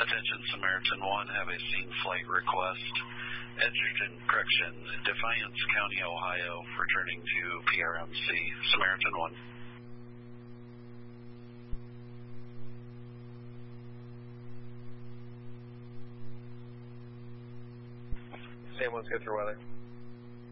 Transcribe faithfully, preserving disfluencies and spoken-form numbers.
Attention Samaritan one, have a scene flight request. Edgerton, correction, Defiance County, Ohio, returning to P R M C. Samaritan one. Sam one's good for weather.